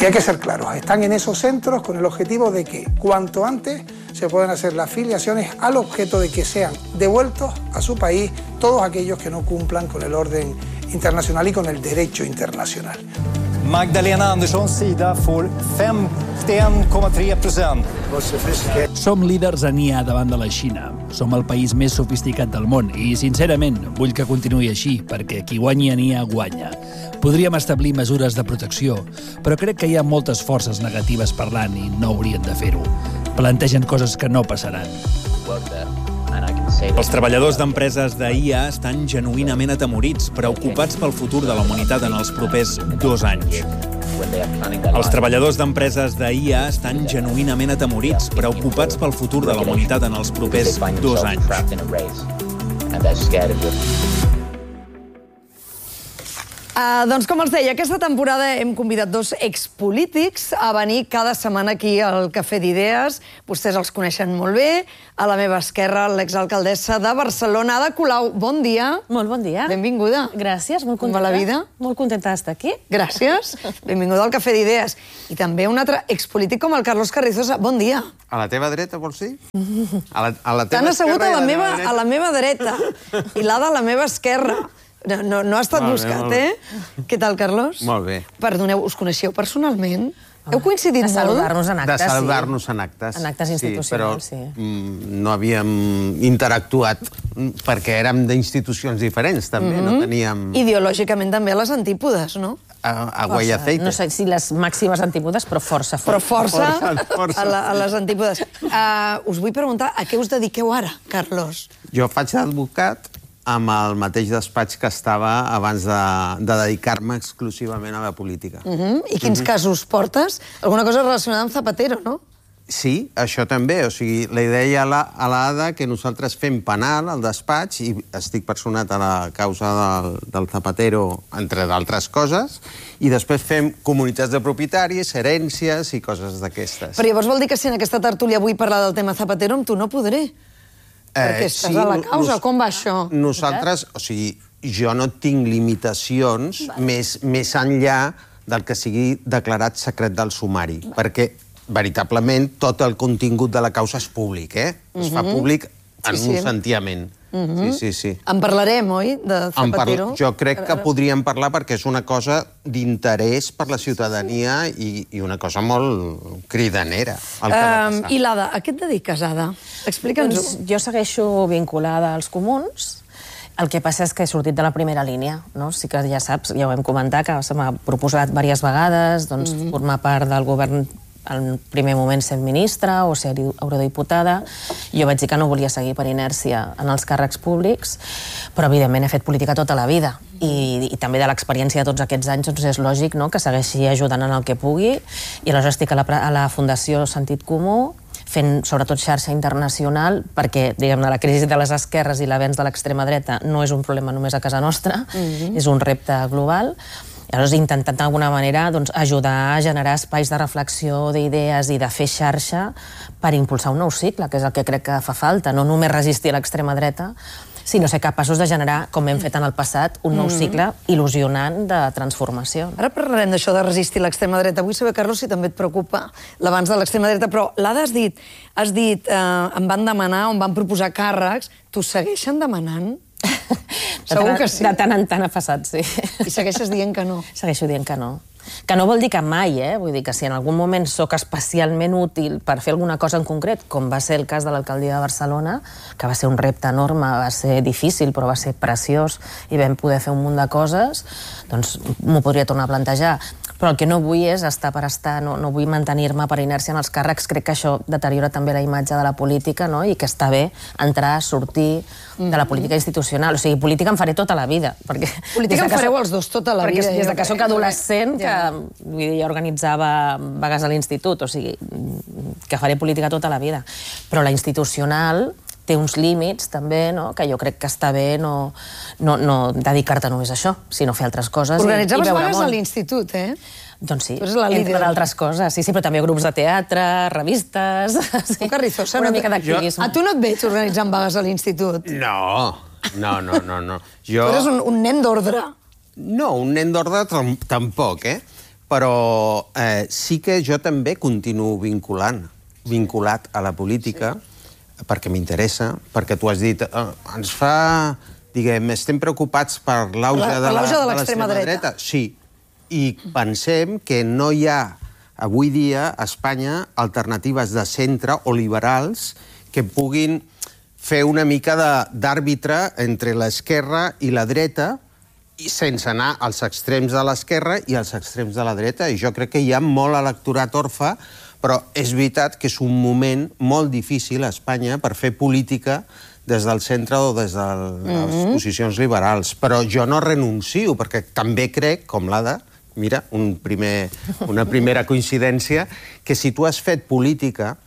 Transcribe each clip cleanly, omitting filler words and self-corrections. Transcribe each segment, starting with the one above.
hay que ser claros, están en esos centros con el objetivo de que cuanto antes se puedan hacer las filiaciones al objeto de que sean devueltos a su país todos aquellos que no cumplan con el orden internacional y con el derecho internacional. Magdalena Anderssons sida får 51,3%. Som líders en IA davant de la Xina. Som el país més sofisticat del món i, sincerament, vull que continuï així, perquè qui guanyi en IA guanya. Podríem establir mesures de protecció, però crec que hi ha moltes forces negatives parlant i no haurien de fer-ho. Plantegen coses que no passaran. Els treballadors d'empreses d'IA estan genuïnament atemorits, preocupats pel futur de la humanitat en els propers 2 anys. Els treballadors d'empreses d'IA estan genuïnament atemorits, preocupats pel futur de la humanitat en els propers 2 anys. Doncs com els deia, aquesta temporada hem convidat 2 expolítics a venir cada setmana aquí al Cafè d'Idees. Vostès els coneixen molt bé. A la meva esquerra, l'exalcaldessa de Barcelona, Ada Colau. Bon dia. Molt bon dia. Benvinguda. Gràcies, molt contenta. Com va la vida? Molt contenta d'estar aquí. Gràcies. Benvinguda al Cafè d'Idees. I també un altre expolític com el Carlos Carrizosa. Bon dia. A la teva dreta, vols dir? T'han assegut a la meva dreta i l'Ada a la meva esquerra. No ha estat buscat, eh? Què tal, Carlos? Molt bé. Perdoneu, us coneixeu personalment? Heu coincidit molt? De saludar-nos en actes, sí. De saludar-nos en actes. En actes institucionals, sí. Però no havíem interactuat perquè érem d'institucions diferents, també. No teníem... Ideològicament també a les antípodes, no? Agua i aceite. No sé si les màximes antípodes, però força. Però força a les antípodes. Us vull preguntar a què us dediqueu ara, Carlos? Jo faig d'advocat amb el mateix despatx que estava abans de dedicar-me exclusivament a la política. I quins casos portes? Alguna cosa relacionada amb Zapatero, no? Sí, això també. O sigui, la idea a l'Ada que nosaltres fem penal al despatx i estic personat a la causa del Zapatero, entre d'altres coses, i després fem comunitats de propietaris, herències i coses d'aquestes. Però llavors vol dir que si en aquesta tertúlia vull parlar del tema Zapatero, amb tu no podré. Perquè estàs a la causa, com va això? Nosaltres, o sigui, jo no tinc limitacions més enllà del que sigui declarat secret del sumari, perquè veritablement tot el contingut de la causa és públic, eh? Es fa públic en un sentiament. Sí. En parlarem, oi, de Zapatero? Jo crec que podríem parlar perquè és una cosa d'interès per la ciutadania i una cosa molt cridanera. I l'Ada, a què et dediques, Ada? Explica'ns-ho. Jo segueixo vinculada als comuns. El que passa és que he sortit de la primera línia, no? Sí que ja saps, ja ho vam comentar, que se m'ha proposat diverses vegades formar part del govern al primer moment sent ministra o ser eurodiputada. Jo vaig dir que no volia seguir per inèrcia en els càrrecs públics, però evidentment he fet política tota la vida i també de l'experiència de tots aquests anys és lògic que segueixi ajudant en el que pugui, i aleshores estic a la Fundació Sentit Comú fent sobretot xarxa internacional perquè, diguem-ne, la crisi de les esquerres i l'avenç de l'extrema dreta no és un problema només a casa nostra, és un repte global. Aleshores he intentat d'alguna manera ajudar a generar espais de reflexió, d'idees i de fer xarxa per impulsar un nou cicle, que és el que crec que fa falta, no només resistir a l'extrema dreta, sinó ser capaços de generar, com hem fet en el passat, un nou cicle il·lusionant de transformació. Ara parlarem d'això de resistir l'extrema dreta. Vull saber, Carlos, si també et preocupa l'avanç de l'extrema dreta, però l'Ada has dit, em van demanar, em van proposar càrrecs, t'ho segueixen demanant? Segur que sí. De tant en tant ha passat, sí. I segueixes dient que no? Segueixo dient que no. Que no vol dir que mai, Vull dir que si en algun moment sóc especialment útil per fer alguna cosa en concret, com va ser el cas de l'alcaldia de Barcelona, que va ser un repte enorme, va ser difícil, però va ser preciós i vam poder fer un munt de coses, doncs m'ho podria tornar a plantejar. Però el que no vull és estar per estar, no vull mantenir-me per inèrcia en els càrrecs. Crec que això deteriora també la imatge de la política, i que està bé entrar, sortir de la política institucional. O sigui, política em faré tota la vida. Política em fareu els dos tota la vida. Perquè des que soc adolescent, que jo organitzava vagues a l'institut, o sigui, que faré política tota la vida. Però la institucional té uns límits, també, que jo crec que està bé no dedicar-te només a això, sinó fer altres coses. Organitzaves vagues a l'institut, eh? Doncs sí, entre d'altres coses. Sí, però també grups de teatre, revistes... Una mica d'activisme. A tu no et veig organitzant vagues a l'institut? No. Tu eres un nen d'ordre. No, un nen d'ordre tampoc, però sí que jo també continuo vinculat a la política, perquè m'interessa, perquè tu has dit, ens fa, diguem, estem preocupats per l'auge de l'extrema dreta. Sí, i pensem que no hi ha avui dia a Espanya alternatives de centre o liberals que puguin fer una mica d'àrbitre entre l'esquerra i la dreta i sense anar als extrems de l'esquerra i als extrems de la dreta. I jo crec que hi ha molt electorat orfe, però és veritat que és un moment molt difícil a Espanya per fer política des del centre o des de les posicions liberals. Però jo no renuncio, perquè també crec, com l'Ada, mira, una primera coincidència, que si tu has fet política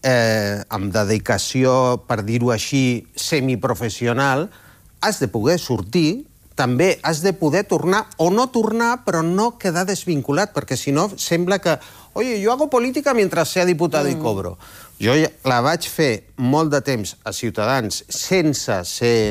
amb dedicació, per dir-ho així, semiprofessional, has de poder sortir, també has de poder tornar o no tornar, però no quedar desvinculat, perquè si no sembla que, oye, yo hago política mientras sea diputado y cobro. Jo la vaig fer molt de temps a Ciutadans sense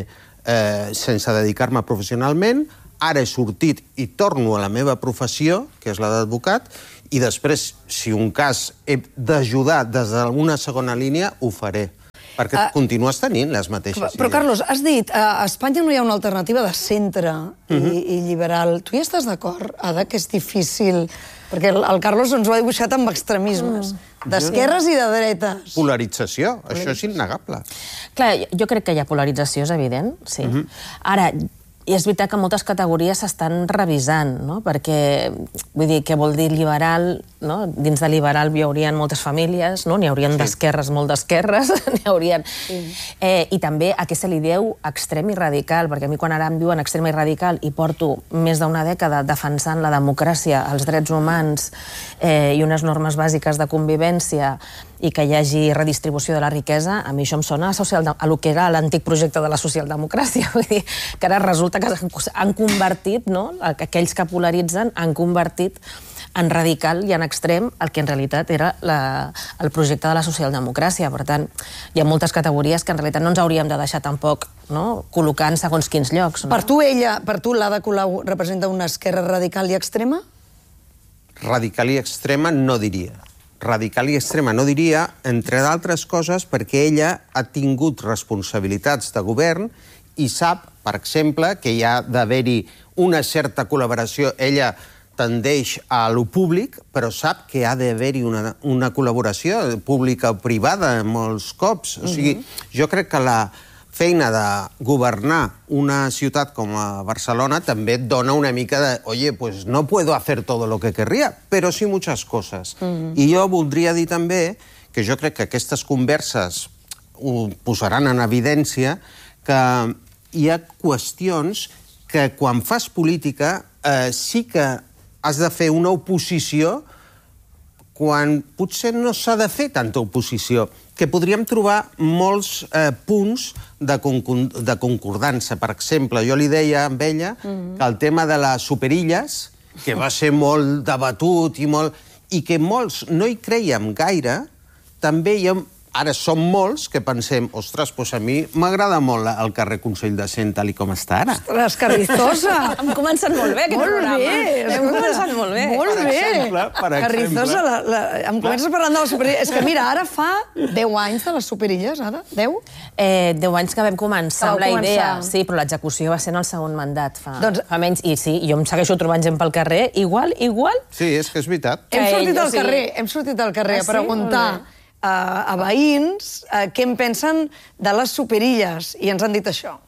dedicar-me professionalment, ara he sortit i torno a la meva professió, que és la d'advocat, i després, si un cas he d'ajudar des d'una segona línia, ho faré. Perquè continues tenint les mateixes idees. Però, Carlos, has dit, a Espanya no hi ha una alternativa de centre i liberal. Tu hi estàs d'acord, Ada, que és difícil? Perquè el Carlos ens ho ha dibuixat amb extremismes, d'esquerres i de dretes. Polarització, això és innegable. Clar, jo crec que hi ha polarització, és evident, sí. Ara, i és veritat que moltes categories s'estan revisant, no? Perquè, vull dir, què vol dir liberal, no? Dins de liberal hi haurien moltes famílies, no? N'hi haurien d'esquerres, molt d'esquerres, n'hi haurien... I també a què se li diu extrem i radical, perquè a mi quan ara em diuen extrem i radical i porto més d'una dècada defensant la democràcia, els drets humans i unes normes bàsiques de convivència i que hi hagi redistribució de la riquesa, a mi això em sona a lo que era l'antic projecte de la socialdemocràcia. Vull dir, que ara resulta que han convertit, no? Aquells que polaritzen han convertit en radical i en extrem el que en realitat era el projecte de la socialdemocràcia. Per tant, hi ha moltes categories que en realitat no ens hauríem de deixar tampoc col·locar en segons quins llocs. Per tu, l'Ada Colau representa una esquerra radical i extrema? Radical i extrema no diria. Radical i extrema no diria, entre d'altres coses, perquè ella ha tingut responsabilitats de govern i sap, per exemple, que hi ha d'haver-hi una certa col·laboració. Ella tendeix a lo públic, però sap que ha d'haver-hi una col·laboració pública o privada molts cops. O sigui, jo crec que la feina de governar una ciutat com a Barcelona també et dona una mica de, oye, pues no puedo hacer todo lo que querría, pero sí muchas cosas. I jo voldria dir també que jo crec que aquestes converses ho posaran en evidència, que hi ha qüestions que quan fas política sí que has de fer una oposició quan potser no s'ha de fer tanta oposició, que podríem trobar molts punts de concordança. Per exemple, jo li deia amb ella que el tema de les superilles, que va ser molt debatut i que molts no hi creiem gaire, també hi ha... Ara som molts que pensem, ostres, doncs a mi m'agrada molt el carrer Consell de Cent tal com està ara. Ostres, Carrizosa! Hem començat molt bé, aquest programa. Molt bé! Hem començat molt bé. Molt bé! Carrizosa, em comences parlant de les superilles. És que mira, ara fa 10 anys de les superilles, ara? 10? 10 anys que vam començar amb la idea, sí, però l'execució va ser en el segon mandat, fa menys. I sí, jo em segueixo trobant gent pel carrer, igual. Sí, és que és veritat. Hem sortit al carrer a preguntar a veïns què en pensen de les superilles, i ens han dit això.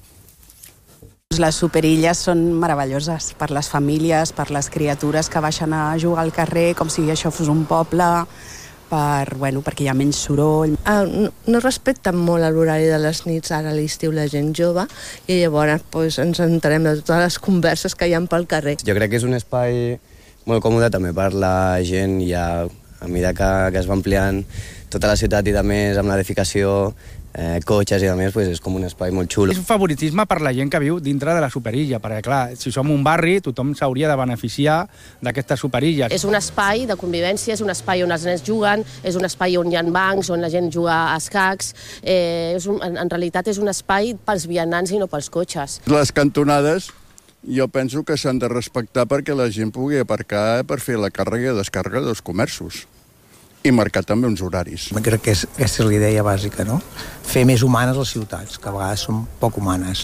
Les superilles són meravelloses per les famílies, per les criatures que baixen a jugar al carrer, com si això fos un poble, perquè hi ha menys soroll. No respecten molt l'horari de les nits ara a l'estiu la gent jove, i llavors ens enterem de totes les converses que hi ha pel carrer. Jo crec que és un espai molt còmode també per la gent, i a mesura que es va ampliant tota la ciutat i també amb l'edificació, cotxes i més, és com un espai molt xulo. És un favoritisme per la gent que viu dintre de la superilla, perquè clar, si som un barri, tothom s'hauria de beneficiar d'aquestes superilles. És un espai de convivència, és un espai on els nens juguen, és un espai on hi ha bancs, on la gent juga a escacs, en realitat és un espai pels vianants i no pels cotxes. Les cantonades jo penso que s'han de respectar perquè la gent pugui aparcar per fer la càrrega i descàrrega dels comerços i marcar també uns horaris. Crec que aquesta és la idea bàsica, no? Fer més humanes les ciutats, que a vegades són poc humanes.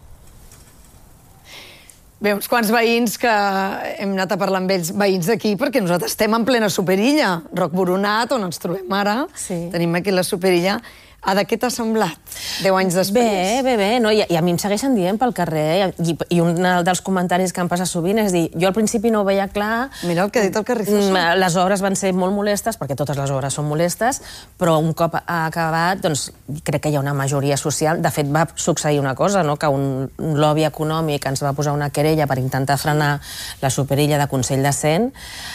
Bé, uns quants veïns que hem anat a parlar amb ells, veïns d'aquí, perquè nosaltres estem en plena superilla. Roc Boronat, on ens trobem ara, tenim aquí la superilla. De què t'ha semblat 10 anys després? Bé, no? I a mi em segueixen dient pel carrer, i un dels comentaris que em passa sovint és dir, jo al principi no ho veia clar... Mira el que ha dit el Carrizoso. Les obres van ser molt molestes, perquè totes les obres són molestes, però un cop ha acabat, doncs crec que hi ha una majoria social. De fet, va succeir una cosa, no? Que un lobby econòmic ens va posar una querella per intentar frenar la superilla de Consell de Cent,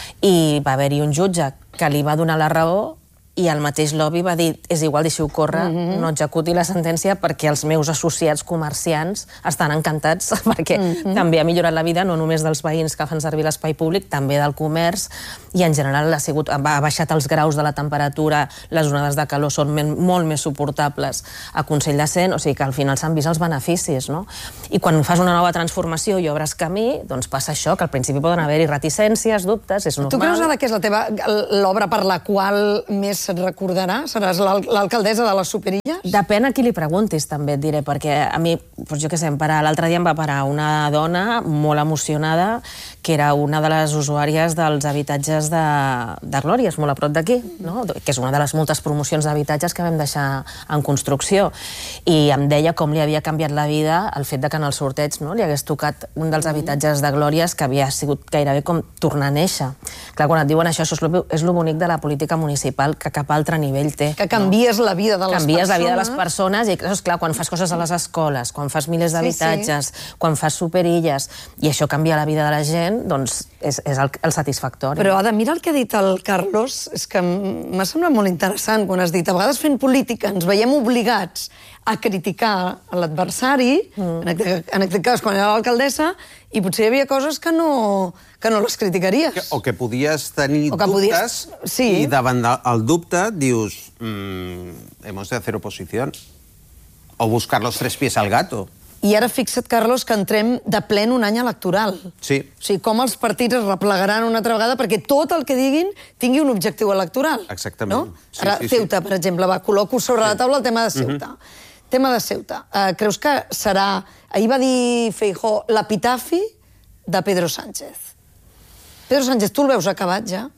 i va haver-hi un jutge que li va donar la raó, i el mateix lobby va dir, és igual, deixi-ho córrer, no executi la sentència perquè els meus associats comerciants estan encantats perquè també ha millorat la vida no només dels veïns que fan servir l'espai públic, també del comerç, i en general ha baixat els graus de la temperatura, les onades de calor són molt més suportables a Consell de Cent, o sigui que al final s'han vist els beneficis, no? I quan fas una nova transformació i obres camí, doncs passa això, que al principi poden haver-hi reticències, dubtes, és normal. Tu creus ara que és l'obra per la qual més se't recordarà? Seràs l'alcaldessa de les superilles? Depèn a qui li preguntis, també et diré, perquè a mi, jo què sé, l'altre dia em va parar una dona molt emocionada, que era una de les usuàries dels habitatges de Glòries, molt a prop d'aquí, que és una de les moltes promocions d'habitatges que vam deixar en construcció. I em deia com li havia canviat la vida el fet que en el sorteig li hagués tocat un dels habitatges de Glòries que havia sigut gairebé com tornar a néixer. Clar, quan et diuen això és lo bonic de la política municipal, que cap altre nivell té. Que canvies la vida de les persones. Canvies la vida de les persones i, clar, quan fas coses a les escoles, quan fas milers d'habitatges, quan fas superilles, i això canvia la vida de la gent, doncs és el satisfactori. Però, Ada, mira el que ha dit el Carlos, és que m'ha semblat molt interessant quan has dit, a vegades fent política ens veiem obligats a criticar l'adversari, en aquest cas quan era l'alcaldessa, i potser hi havia coses que no les criticaries. O que podies tenir dubtes i davant del dubte dius hemos de hacer oposición o buscar los tres pies al gato. I ara fixa't, Carlos, que entrem de ple en un any electoral. Sí. O sigui, com els partits es replegaran una altra vegada perquè tot el que diguin tingui un objectiu electoral. Exactament. Ara, Ceuta, per exemple, col·loco sobre la taula el tema de Ceuta. Tema de Ceuta. Creus que serà, ahir va dir Feijóo, l'epitafi de Pedro Sánchez? Pedro Sánchez, tu el veus acabat ja?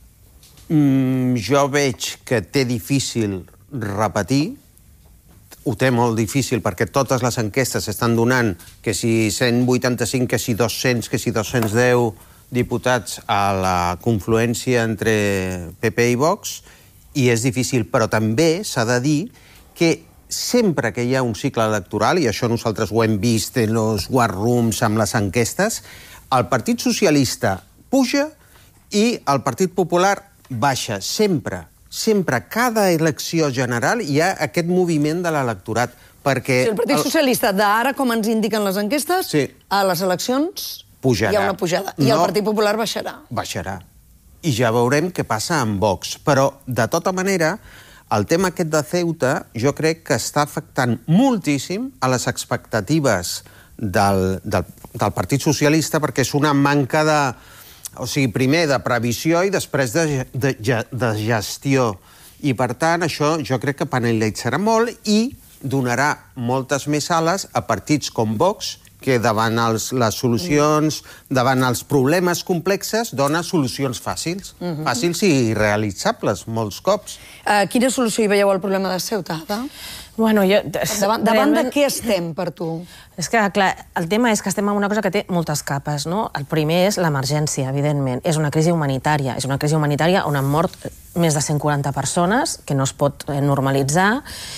Jo veig que té difícil repetir, ho té molt difícil perquè totes les enquestes estan donant que si 185, que si 200, que si 210 diputats a la confluència entre PP i Vox, i és difícil, però també s'ha de dir que sempre que hi ha un cicle electoral, i això nosaltres ho hem vist en els war rooms amb les enquestes, el Partit Socialista puja i el Partit Popular baixa, sempre. Sempre, cada elecció general hi ha aquest moviment de l'electorat, perquè... El Partit Socialista d'ara, com ens indiquen les enquestes, a les eleccions hi ha una pujada. I el Partit Popular baixarà. Baixarà. I ja veurem què passa amb Vox. Però, de tota manera, el tema aquest de Ceuta jo crec que està afectant moltíssim a les expectatives del Partit Socialista, perquè és una manca de... O sigui, primer de previsió i després de gestió. I, per tant, això jo crec que penalitzarà molt i donarà moltes més ales a partits com Vox, que davant les solucions, davant els problemes complexes, dona solucions fàcils. Fàcils i realitzables, molts cops. Quina solució hi veieu al problema de Ceuta, Ada? Bueno, davant de què estem, per tu? És que, clar, el tema és que estem en una cosa que té moltes capes, no? El primer és l'emergència, evidentment. És una crisi humanitària. És una crisi humanitària on han mort més de 140 persones, que no es pot normalitzar,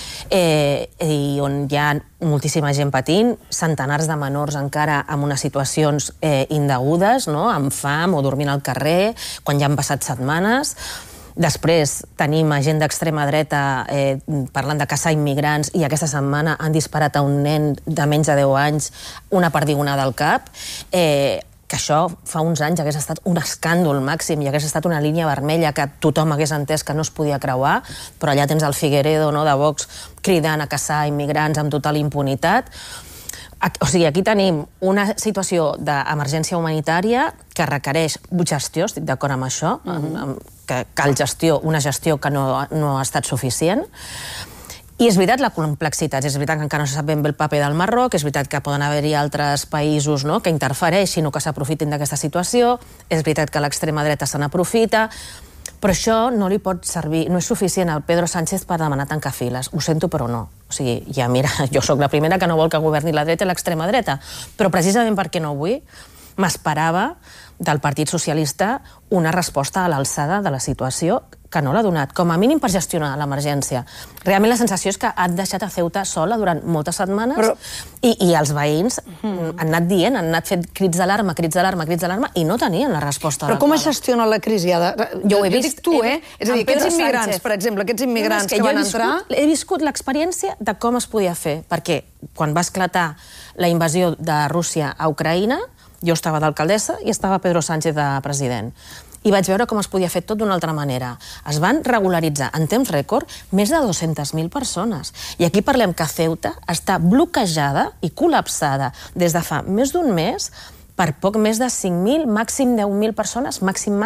i on hi ha moltíssima gent patint, centenars de menors encara en unes situacions indegudes, no? Amb fam o dormint al carrer, quan ja han passat setmanes. Després tenim gent d'extrema dreta parlant de caçar immigrants i aquesta setmana han disparat a un nen de menys de 10 anys una perdigonada al cap, que això fa uns anys hagués estat un escàndol màxim i hagués estat una línia vermella que tothom hagués entès que no es podia creuar, però allà tens el Figueredo de Vox cridant a caçar immigrants amb total impunitat. O sigui, aquí tenim una situació d'emergència humanitària que requereix gestió, estic d'acord amb això, que cal una gestió que no ha estat suficient. I és veritat la complexitat, és veritat que encara no se sap ben bé el paper del Marroc, és veritat que poden haver-hi altres països que interfereixin o que s'aprofitin d'aquesta situació, és veritat que l'extrema dreta se n'aprofita, però això no li pot servir, no és suficient al Pedro Sánchez per demanar tancar files. Ho sento, però no. O sigui, ja mira, jo sóc la primera que no vol que governi la dreta i l'extrema dreta, però precisament perquè no vull, m'esperava del Partit Socialista una resposta a l'alçada de la situació que no l'ha donat, com a mínim per gestionar l'emergència. Realment la sensació és que han deixat a Ceuta sola durant moltes setmanes i els veïns han anat dient, han anat fent crits d'alarma i no tenien la resposta adequada. Però com es gestiona la crisi? Jo ho he vist. Dic tu, És a dir, aquests immigrants, per exemple, aquests immigrants que van entrar... He viscut l'experiència de com es podia fer, perquè quan va esclatar la invasió de Rússia a Ucraïna, jo estava d'alcaldessa i estava Pedro Sánchez de president. I vaig veure com es podia fer tot d'una altra manera. Es van regularitzar en temps rècord més de 200.000 persones. I aquí parlem que Ceuta està bloquejada i col·lapsada des de fa més d'un mes per poc més de 5.000, màxim 10.000 persones, màxim,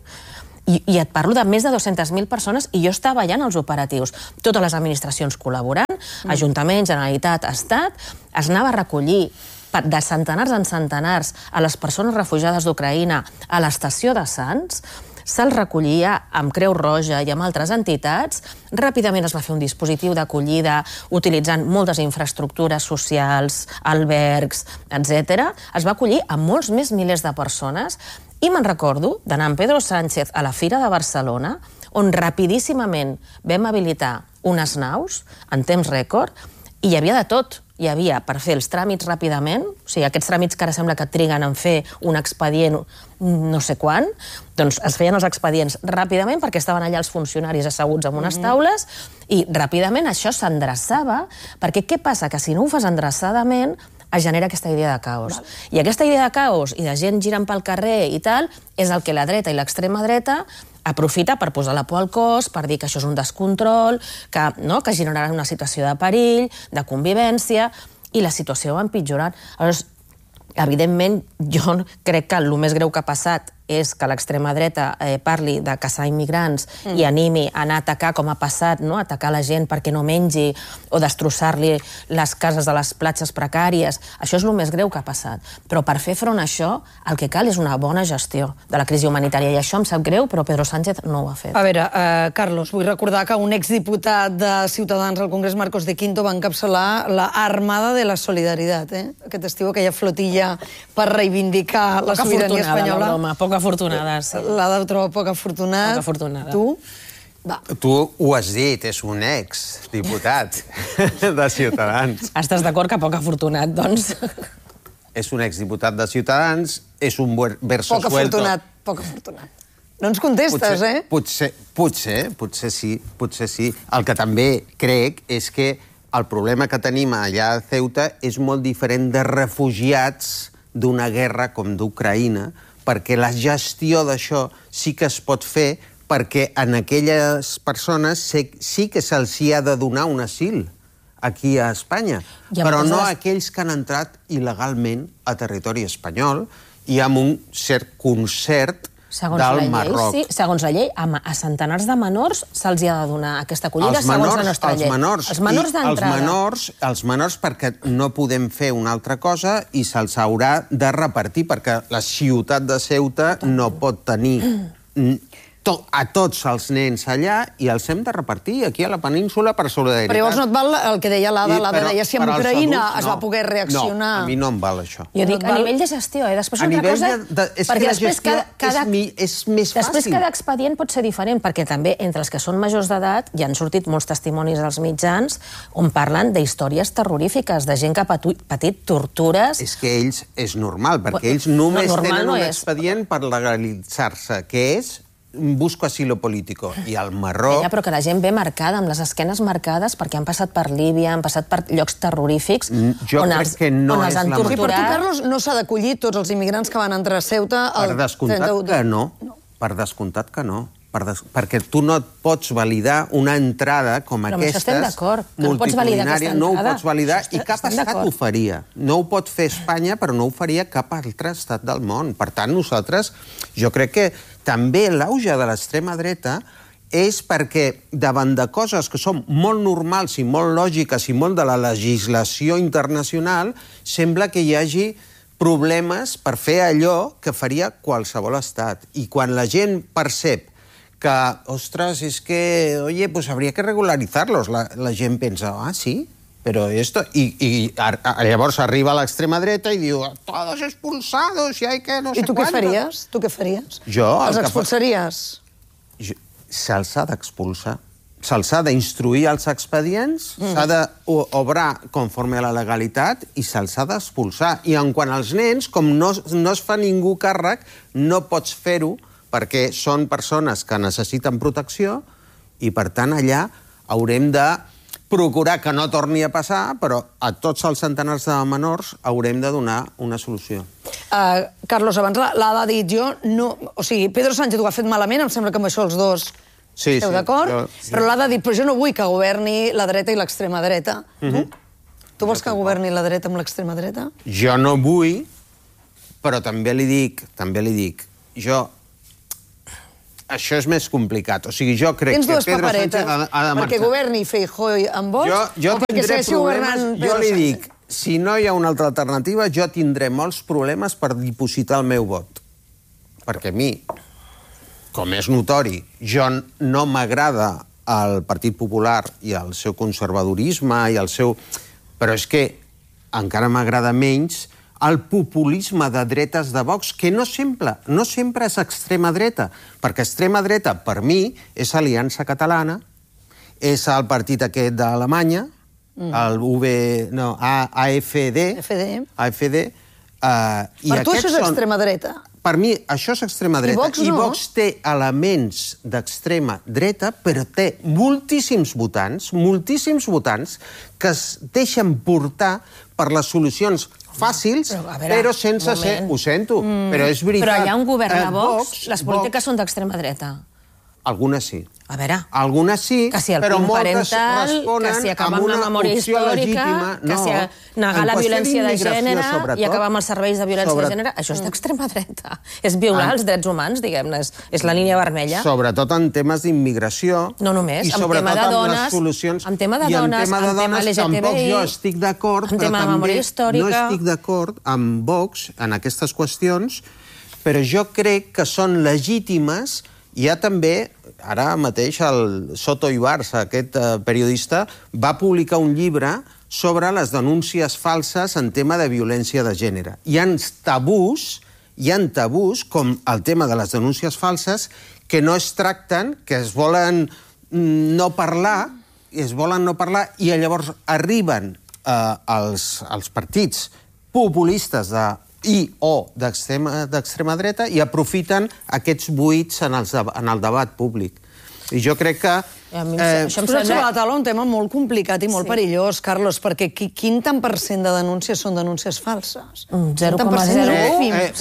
i et parlo de més de 200.000 persones i jo estava allà en els operatius. Totes les administracions col·laborant, Ajuntament, Generalitat, Estat, es anava a recollir de centenars en centenars a les persones refugiades d'Ucraïna a l'estació de Sants, se'ls recollia amb Creu Roja i amb altres entitats. Ràpidament es va fer un dispositiu d'acollida utilitzant moltes infraestructures socials, albergs, etc. Es va acollir a molts més milers de persones i me'n recordo d'anar amb Pedro Sánchez a la Fira de Barcelona, on rapidíssimament vam habilitar unes naus en temps rècord i hi havia de tot. Hi havia per fer els tràmits ràpidament, o sigui, aquests tràmits que ara sembla que triguen en fer un expedient no sé quan, doncs es feien els expedients ràpidament perquè estaven allà els funcionaris asseguts en unes taules i ràpidament això s'endreçava, perquè què passa? Que si no ho fas endreçadament es genera aquesta idea de caos. I aquesta idea de caos i de gent girant pel carrer i tal és el que la dreta i l'extrema dreta aprofita per posar la por al cos, per dir que això és un descontrol, que generarà una situació de perill, de convivència, i la situació va empitjorant. Aleshores, evidentment, jo crec que el més greu que ha passat és que l'extrema dreta parli de caçar immigrants i animi a anar a atacar, com ha passat, atacar la gent perquè no mengi o destrossar-li les cases de les platges precàries. Això és el més greu que ha passat. Però per fer front a això, el que cal és una bona gestió de la crisi humanitària. I això em sap greu, però Pedro Sánchez no ho ha fet. A veure, Carlos, vull recordar que un exdiputat de Ciutadans al Congrés, Marcos de Quinto, va encapçalar la Armada de la Solidaritat. Aquest estiu, aquella flotilla per reivindicar la sobirania espanyola. Poc afortunada, sí. L'ha de trobar poc afortunat. Poc afortunada. Tu? Tu ho has dit, és un exdiputat de Ciutadans. Estàs d'acord que poc afortunat, doncs? És un exdiputat de Ciutadans, és un verso suelto. Poc afortunat. No ens contestes, Potser sí. El que també crec és que el problema que tenim allà a Ceuta és molt diferent de refugiats d'una guerra com d'Ucraïna, perquè la gestió d'això sí que es pot fer perquè en aquelles persones sí que se'ls ha de donar un asil aquí a Espanya, però no a aquells que han entrat il·legalment a territori espanyol i amb un cert concert del Marroc. Segons la llei, a centenars de menors se'ls ha de donar aquesta acollida segons la nostra llei. Els menors d'entrada. Els menors perquè no podem fer una altra cosa i se'ls haurà de repartir perquè la ciutat de Ceuta no pot tenir a tots els nens allà i els hem de repartir aquí a la península per solidaritat. Però llavors no et val el que deia l'Ada. L'Ada deia si amb Ucraïna es va poder reaccionar. No, a mi no em val això. Jo dic, a nivell de gestió, després una cosa... Perquè la gestió és més fàcil. Després cada expedient pot ser diferent, perquè també entre els que són majors d'edat hi han sortit molts testimonis als mitjans on parlen d'històries terrorífiques, de gent que ha patit tortures... És que ells és normal, perquè ells només tenen un expedient per legalitzar-se, que és busco asilo político. I al Marroc... Però que la gent ve marcada, amb les esquenes marcades, perquè han passat per Líbia, han passat per llocs terrorífics, on els han torturat. Per tu, Carlos, no s'ha d'acollir tots els immigrants que van entrar a Ceuta... Per descomptat que no. Per descomptat que no. perquè tu no et pots validar una entrada com Però amb això estem aquestes, d'acord, que no pots validar aquesta no ho entrada. pots validar i cap Estem estat d'acord. ho faria. No ho pot fer Espanya, però no ho faria cap altre estat del món. Per tant, nosaltres, jo crec que també l'auge de l'extrema dreta és perquè davant de coses que són molt normals i molt lògiques i molt de la legislació internacional, sembla que hi hagi problemes per fer allò que faria qualsevol estat. I quan la gent percep que, ostres, és que, oye, pues habría que regularizarlos, la gent pensa, ah, sí? Però esto... I llavors arriba a l'extrema dreta i diu, todos expulsados y hay que no sé I tu què cuánto. faries? Tu què faries? Jo... Els expulsaries? Se'ls ha d'expulsar. Se'ls ha d'instruir els expedients, s'ha d'obrar conforme a la legalitat i se'ls ha d'expulsar. I en quant als nens, com no es fa ningú càrrec, no pots fer-ho perquè són persones que necessiten protecció i, per tant, allà haurem de procurar que no torni a passar, però a tots els centenars de menors haurem de donar una solució. Carlos, abans l'Ada ha dit jo, no... O sigui, Pedro Sánchez ho ha fet malament, em sembla que amb això els dos esteu d'acord, però l'Ada ha dit, però jo no vull que governi la dreta i l'extrema dreta. Tu vols que governi la dreta amb l'extrema dreta? Jo no vull, però també li dic, jo... Això és més complicat. O sigui, jo crec que Pedro Sánchez ha de marxar. Perquè governi Feijóo amb Vox jo o perquè segueixi governant Pedro Sánchez? Jo li dic, si no hi ha una altra alternativa, jo tindré molts problemes per dipositar el meu vot. Perquè a mi, com és notori, jo no m'agrada el Partit Popular i el seu conservadorisme i el seu... Però és que encara m'agrada menys el populisme de dretes de Vox, que no sempre és extrema dreta, perquè extrema dreta, per mi, és Aliança Catalana, és el partit aquest d'Alemanya, el AFD. Per tu això és extrema dreta? Per mi, això és extrema dreta. I Vox té elements d'extrema dreta, però té moltíssims votants que es deixen portar per les solucions fàcils, però sense ser... Ho sento, però és veritat. Però allà on governa Vox, les polítiques són d'extrema dreta. Algunes sí. A veure... Algunes sí, però moltes responen amb una opció legítima. Que si negar la violència de gènere i acabar amb els serveis de violència de gènere, això és d'extrema dreta. És violar els drets humans, diguem-ne. És la línia vermella. Sobretot en temes d'immigració. No només, en tema de dones, en tema de dones, en tema LGTBI... Tampoc jo estic d'acord, però també no estic d'acord amb Vox en aquestes qüestions, però jo crec que són legítimes. Hi ha també, ara mateix, el Soto Ibarza, aquest periodista, va publicar un llibre sobre les denúncies falses en tema de violència de gènere. Hi ha tabús, com el tema de les denúncies falses, que no es tracten, que es volen no parlar, i llavors arriben als partits populistes d'extrema dreta i aprofiten aquests buits en el debat públic. I jo crec que... Això em sembla sobre la taula un tema molt complicat i molt perillós, Carlos, perquè quin tant per cent de denúncies són denúncies falses? 0,01.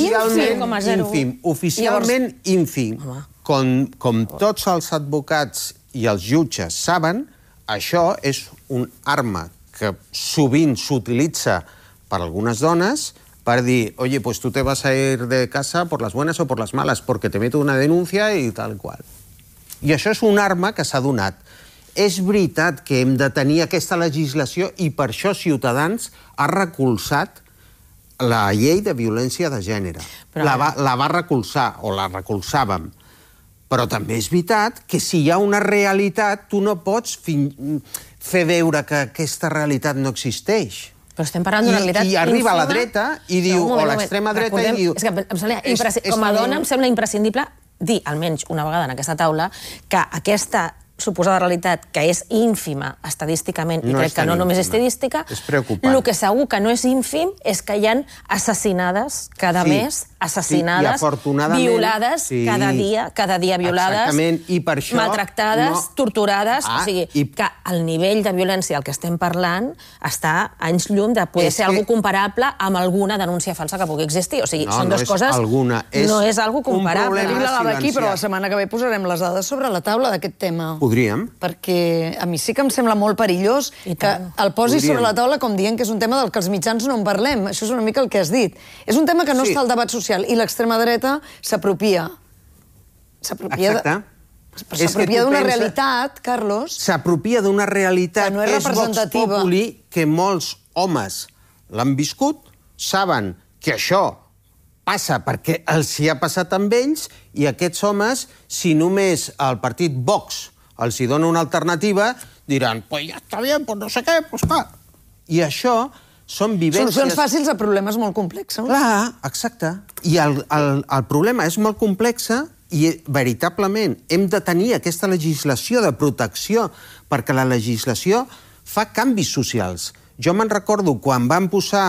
Oficialment ínfim. Com tots els advocats i els jutges saben, això és un arma que sovint s'utilitza per algunes dones para decir, oye, pues tú te vas a ir de casa por las buenas o por las malas, porque te meto una denuncia i tal qual. I això és un arma que s'ha donat. És veritat que hem de tenir aquesta legislació i per això Ciutadans ha recolzat la llei de violència de gènere. La va recolzar, o la recolzàvem. Però també és veritat que si hi ha una realitat, tu no pots fer veure que aquesta realitat no existeix. Però estem parlant d'una realitat ínfima. I arriba la dreta i diu, o l'extrema dreta i diu... Com a dona em sembla imprescindible dir, almenys una vegada en aquesta taula, que aquesta suposada realitat, que és ínfima estadísticament, i crec que no només estadística, el que segur que no és ínfim és que hi ha assassinades cada mes assassinades, violades cada dia violades, maltractades, torturades, o sigui, que el nivell de violència al que estem parlant està a anys llum de poder ser algo comparable amb alguna denúncia falsa que pugui existir. O sigui, són dues coses... No és algo comparable. Tenim la dada aquí, però la setmana que ve posarem les dades sobre la taula d'aquest tema. Podríem. Perquè a mi sí que em sembla molt perillós que el posis sobre la taula com dient que és un tema del que els mitjans no en parlem. Això és una mica el que has dit. És un tema que no està al debat social i l'extrema dreta s'apropia. S'apropia d'una realitat, Carlos... S'apropia d'una realitat que no és representativa. Vox Populi, que molts homes l'han viscut, saben que això passa perquè els hi ha passat amb ells i aquests homes, si només el partit Vox els hi dona una alternativa, diran, pues ja està bé, pues no sé què, pues clar. I això són vivències... Solucions fàcils a problemes molt complexos. Clar, exacte. I el problema és molt complex i veritablement hem de tenir aquesta legislació de protecció perquè la legislació fa canvis socials. Jo me'n recordo quan van posar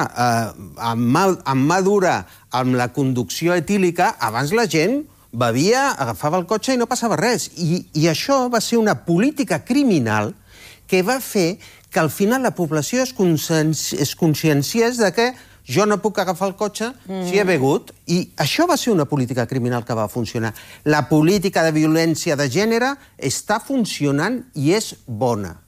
en mà dura amb la conducció etílica, abans la gent bevia, agafava el cotxe i no passava res. I això va ser una política criminal que va fer que al final la població es conscienciés de que jo no puc agafar el cotxe si he begut. I això va ser una política criminal que va funcionar. La política de violència de gènere està funcionant i és bona.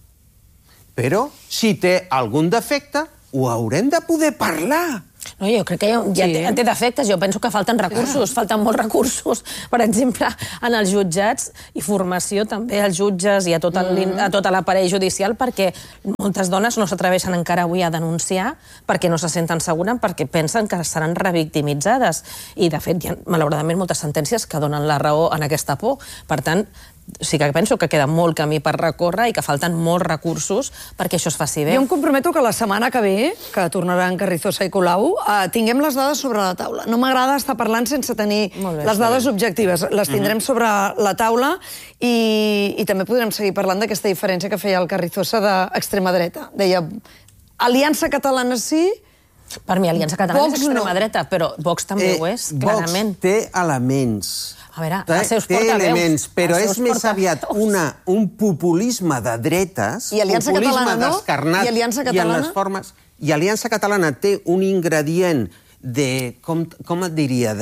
Però si té algun defecte, ho haurem de poder parlar. No, jo crec que ja té defectes. Jo penso que falten recursos, falten molts recursos. Per exemple, en els jutjats i formació també als jutges i a tot l'aparell judicial perquè moltes dones no s'atreveixen encara avui a denunciar perquè no se senten segures, perquè pensen que seran revictimitzades. I, de fet, hi ha, malauradament, moltes sentències que donen la raó en aquesta por. Per tant, sí que penso que queda molt camí per recórrer i que falten molts recursos perquè això es faci bé. Jo em comprometo que la setmana que ve, que tornaran Carrizosa i Colau, tinguem les dades sobre la taula. No m'agrada estar parlant sense tenir les dades objectives. Les tindrem sobre la taula i també podrem seguir parlant d'aquesta diferència que feia el Carrizosa d'extrema dreta. Deia, Aliança Catalana sí... Per mi, Aliança Catalana és extrema dreta, però Vox també ho és, clarament. Vox té elements... A veure, els seus portaveus... Però és més aviat un populisme de dretes, populisme descarnat i en les formes... I Aliança Catalana té un ingredient de... Com et diria?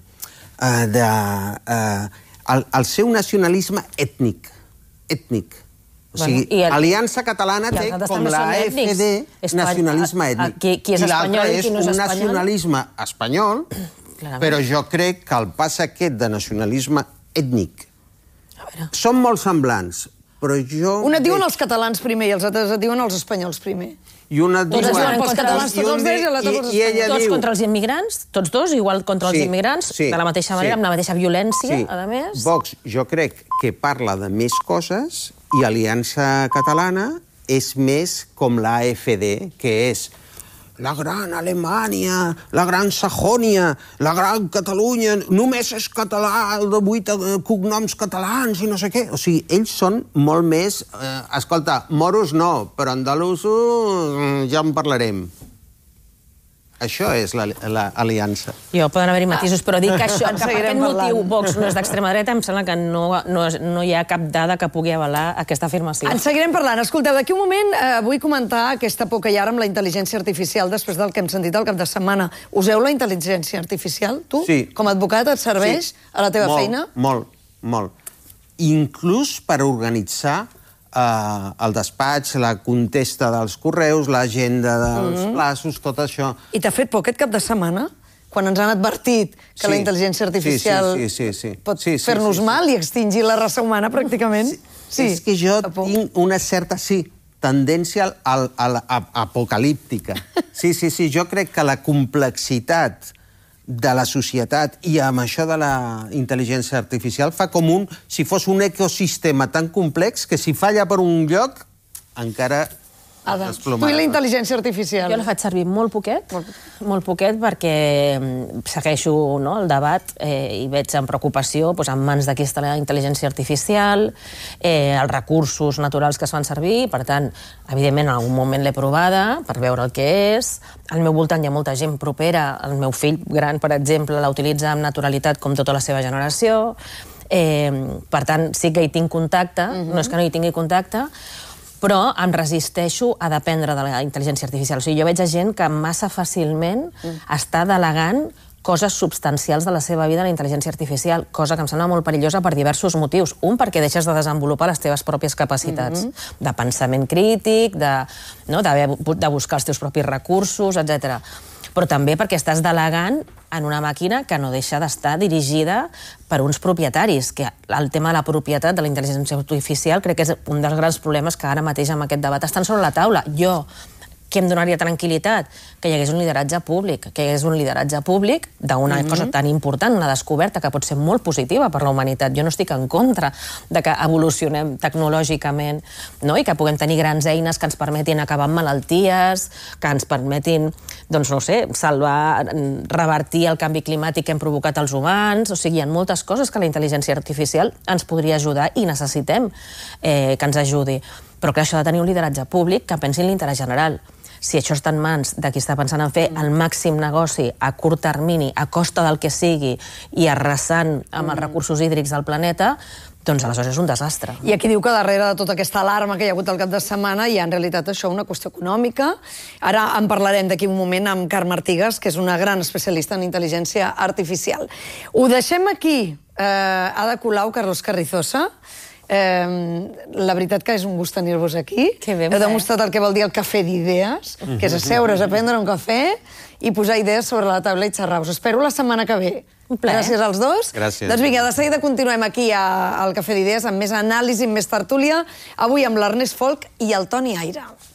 El seu nacionalisme ètnic. O sigui, Aliança Catalana té com la AFD nacionalisme ètnic. I l'altre és un nacionalisme espanyol, però jo crec que el pas aquest de nacionalisme ètnic són molt semblants, però jo... Un et diuen els catalans primer i els altres et diuen els espanyols primer. I un et diuen... Els catalans tots els drets i els espanyols. Tots contra els immigrants, tots dos, igual contra els immigrants, de la mateixa manera, amb la mateixa violència, a més. Vox, jo crec que parla de més coses i Aliança Catalana és més com l'AFD, que és la gran Alemanya, la gran Sajònia, la gran Catalunya, només és català, el de 8 cognoms catalans i no sé què. O sigui, ells són molt més... Escolta, moros no, però andalusos ja en parlarem. Això és l'aliança. Jo, poden haver-hi matisos, però dic que això, que per aquest motiu Vox no és d'extrema dreta, em sembla que no hi ha cap dada que pugui avalar aquesta afirmació. En seguirem parlant. Escolteu, d'aquí un moment vull comentar aquesta por que hi ha amb la intel·ligència artificial després del que hem sentit el cap de setmana. Useu la intel·ligència artificial, tu? Sí. Com a advocat et serveix a la teva feina? Molt. Inclús per organitzar el despatx, la contesta dels correus, l'agenda dels plaços, tot això. I t'ha fet por aquest cap de setmana? Quan ens han advertit que la intel·ligència artificial pot fer-nos mal i extingir la raça humana, pràcticament? És que jo tinc una certa, tendència apocalíptica. Sí, jo crec que la complexitat de la societat i amb això de la intel·ligència artificial fa com si fos un ecosistema tan complex que si falla per un lloc encara Ada, tu i la intel·ligència artificial. Jo la faig servir molt poquet perquè segueixo el debat i veig amb preocupació en mans de qui està la intel·ligència artificial, els recursos naturals que es fan servir, per tant, evidentment, en algun moment l'he provada per veure el que és. Al meu voltant hi ha molta gent propera, el meu fill gran, per exemple, la utilitza amb naturalitat com tota la seva generació. Per tant, sí que hi tinc contacte, no és que no hi tingui contacte, però em resisteixo a dependre de la intel·ligència artificial. O sigui, jo veig gent que massa fàcilment està delegant coses substancials de la seva vida a la intel·ligència artificial, cosa que em sembla molt perillosa per diversos motius. Un, perquè deixes de desenvolupar les teves pròpies capacitats de pensament crític, de buscar els teus propis recursos, etc. Però també perquè estàs delegant en una màquina que no deixa d'estar dirigida per uns propietaris, que el tema de la propietat de la intel·ligència artificial crec que és un dels grans problemes que ara mateix amb aquest debat estan sobre la taula. Jo, què em donaria tranquil·litat? Que hi hagués un lideratge públic, d'una cosa tan important, una descoberta que pot ser molt positiva per la humanitat. Jo no estic en contra de que evolucionem tecnològicament i que puguem tenir grans eines que ens permetin acabar amb malalties, que ens permetin, salvar, revertir el canvi climàtic que hem provocat els humans. O sigui, hi ha moltes coses que la intel·ligència artificial ens podria ajudar i necessitem que ens ajudi. Però que això ha de tenir un lideratge públic que pensi en l'interès general. Si això està en mans de qui està pensant en fer el màxim negoci a curt termini, a costa del que sigui, i arrasant amb els recursos hídrics del planeta, doncs aleshores és un desastre. I aquí diu que darrere de tota aquesta alarma que hi ha hagut al cap de setmana hi ha en realitat això una qüestió econòmica. Ara en parlarem d'aquí un moment amb Carme Artigas, que és una gran especialista en intel·ligència artificial. Ho deixem aquí. Ada Colau, Carlos Carrizosa. La veritat que és un gust tenir-vos aquí. Heu demostrat el que vol dir el cafè d'idees, que és asseure's a prendre un cafè i posar idees sobre la taula i xerrar. Us espero la setmana que ve. Gràcies als dos. Gràcies. Doncs vinga, de seguida continuem aquí al Cafè d'Idees amb més anàlisi, amb més tertúlia, avui amb l'Ernest Folk i el Toni Aire.